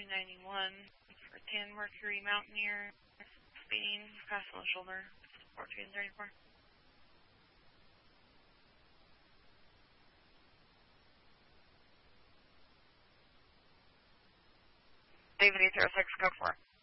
291 for 10 Mercury Mountaineer, speeding past the shoulder, 4234. David 806, go for it.